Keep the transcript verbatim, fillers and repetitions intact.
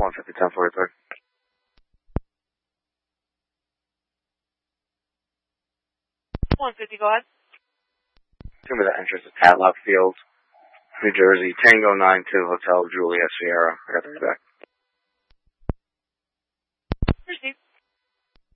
one fifty, ten forty-three. one fifty, go ahead. Give me the entrance to Tadlock Field, New Jersey, Tango nine two, Hotel Juliet Sierra. I got the back. Proceed.